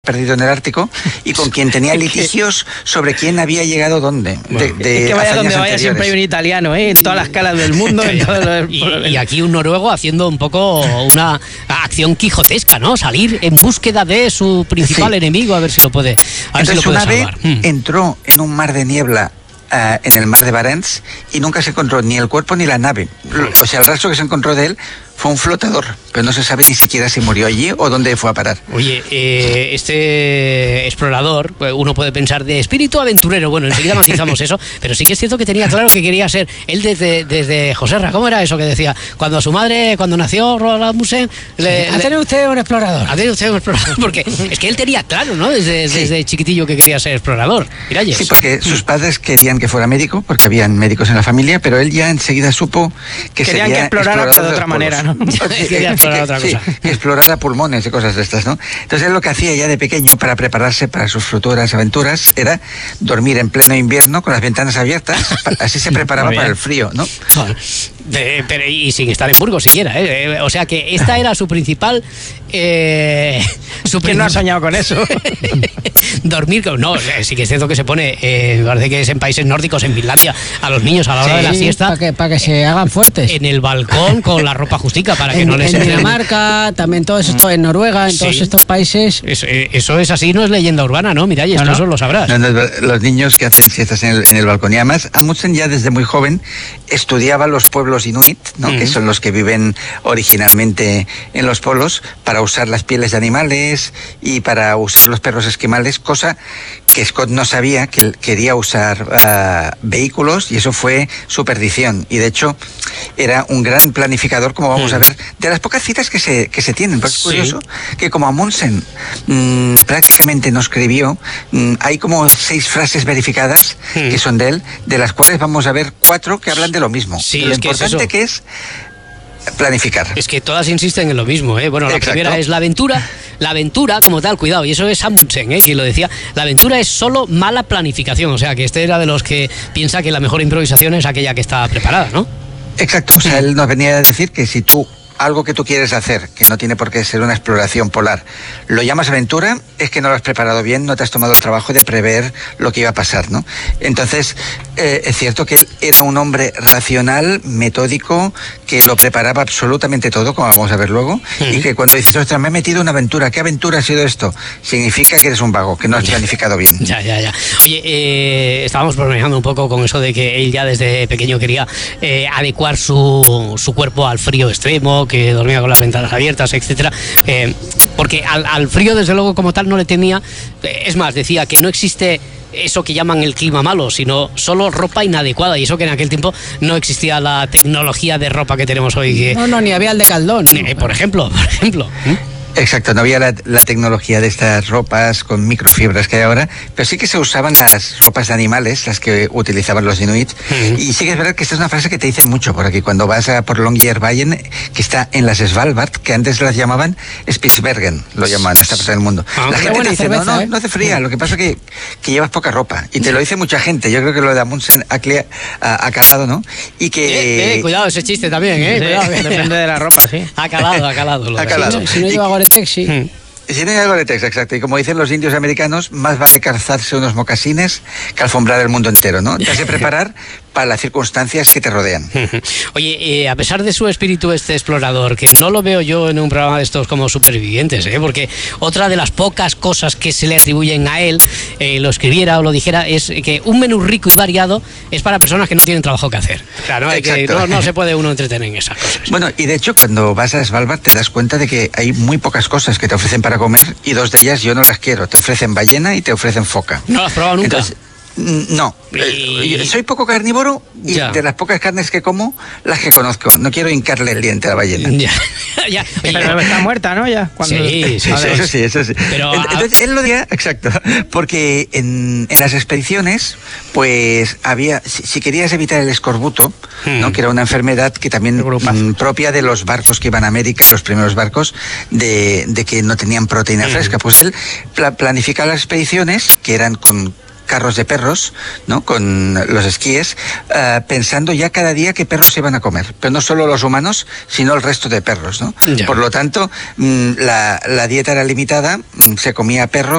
perdido en el Ártico y con quien tenía litigios sobre quién había llegado dónde. Es que vaya donde vaya siempre hay un italiano, en todas las calas del mundo. Y aquí un noruego haciendo un poco una acción quijotesca, ¿no? Salir en búsqueda de su principal enemigo, a ver si lo puede, Entonces, una vez entró en un mar de niebla en el mar de Barents y nunca se encontró ni el cuerpo ni la nave. O sea, el rastro que se encontró de él fue un flotador, pero no se sabe ni siquiera si murió allí o dónde fue a parar. Oye, este explorador, uno puede pensar de espíritu aventurero, bueno, enseguida matizamos eso, pero sí que es cierto que tenía claro que quería ser él desde Joserra. ¿Cómo era eso que decía? Cuando su madre, cuando nació Roald Amundsen, ¿ha tenido usted un explorador? Ha tenido usted un explorador, porque es que él tenía claro, ¿no? Desde chiquitillo que quería ser explorador. Miralles. Sí, porque sus padres querían que fuera médico, porque habían médicos en la familia, pero él ya enseguida supo que querían sería que explorara de otra manera, ¿no? Quería explorar otra cosa. Sí, que explorara pulmones y cosas de estas, ¿no? Entonces él lo que hacía ya de pequeño para prepararse para sus futuras aventuras era dormir en pleno invierno con las ventanas abiertas, así se preparaba para el frío, ¿no? Pero, y sin estar en Burgos siquiera, o sea que esta era su principal... ¿Quién no ha soñado con eso? Dormir, no, sí que es cierto que se pone, me parece que es en países nórdicos, en Finlandia, a los niños a la hora de la siesta, para que se hagan fuertes. En el balcón con la ropa justica para que no les... En Dinamarca, también todo esto, en Noruega, en todos estos países. Eso es así, no es leyenda urbana, ¿no? Mira, y esto eso lo sabrás. Los niños que hacen siestas en el balcón. Y además, Amundsen ya desde muy joven estudiaba los pueblos inuit, ¿no? Que son los que viven originalmente en los polos, para usar las pieles de animales y para usar los perros esquimales, cosa que Scott no sabía, que él quería usar vehículos, y eso fue su perdición. Y de hecho era un gran planificador, como vamos a ver, de las pocas citas que se tienen. Porque es curioso que como Amundsen prácticamente no escribió, hay como 6 frases verificadas que son de él, de las cuales vamos a ver 4 que hablan de lo mismo. Sí, lo importante que es planificar. Es que todas insisten en lo mismo, ¿eh? Bueno, la primera es la aventura como tal, cuidado, y eso es Amundsen, quien lo decía, la aventura es solo mala planificación, o sea, que este era de los que piensa que la mejor improvisación es aquella que está preparada, ¿no? Exacto, o sea, él nos venía a decir que si tú algo que tú quieres hacer, que no tiene por qué ser una exploración polar, lo llamas aventura, es que no lo has preparado bien, no te has tomado el trabajo de prever lo que iba a pasar, ¿no? Entonces, es cierto que él era un hombre racional, metódico, que lo preparaba absolutamente todo, como vamos a ver luego, y que cuando dices, ostras, me he metido en una aventura, ¿qué aventura ha sido esto? Significa que eres un vago, que no has planificado bien. Ya. Oye, estábamos bromeando un poco con eso de que él ya desde pequeño quería adecuar su cuerpo al frío extremo, que dormía con las ventanas abiertas, etcétera, porque al frío desde luego como tal no le temía. Es más, decía que no existe eso que llaman el clima malo, sino solo ropa inadecuada, y eso que en aquel tiempo no existía la tecnología de ropa que tenemos hoy. No, ni había el Decathlon. Por ejemplo. Exacto, no había la tecnología de estas ropas con microfibras que hay ahora, pero sí que se usaban las ropas de animales, las que utilizaban los inuit, y sí que es verdad que esta es una frase que te dicen mucho por aquí, cuando vas por Longyearbyen, que está en las Svalbard, que antes las llamaban Spitsbergen, lo llaman esta parte del mundo. La gente te dice, cerveza, no hace fría, lo que pasa es que llevas poca ropa, y te lo dice mucha gente. Yo creo que lo de Amundsen ha calado, ¿no? Y que... cuidado ese chiste también, cuidado, depende de la ropa, sí. Ha calado. Ha calado. Si no lleva Gore-Tex, sí. Si no hay Gore-Tex, exacto. Y como dicen los indios americanos, más vale calzarse unos mocasines que alfombrar el mundo entero, ¿no? Te has de preparar para las circunstancias que te rodean. Oye, a pesar de su espíritu este explorador, que no lo veo yo en un programa de estos como Supervivientes, porque otra de las pocas cosas que se le atribuyen a él, lo escribiera o lo dijera, es que un menú rico y variado es para personas que no tienen trabajo que hacer. Claro, que no se puede uno entretener en esas cosas. Bueno, y de hecho cuando vas a Svalbard te das cuenta de que hay muy pocas cosas que te ofrecen para comer, y 2 de ellas yo no las quiero. Te ofrecen ballena y te ofrecen foca. ¿No las has probado nunca? Entonces, no, soy poco carnívoro y de las pocas carnes que como, las que conozco. No quiero hincarle el diente a la ballena. Ya. Pero está muerta, ¿no? Ya. Eso sí. Pero, entonces, él lo decía, exacto, porque en las expediciones, pues había, si querías evitar el escorbuto, ¿no? Que era una enfermedad que también propia de los barcos que iban a América, los primeros barcos, de que no tenían proteína fresca, pues él planificaba las expediciones, que eran con carros de perros, ¿no? Con los esquíes, pensando ya cada día qué perros se iban a comer, pero no solo los humanos, sino el resto de perros, ¿no? Por lo tanto, la dieta era limitada, se comía perros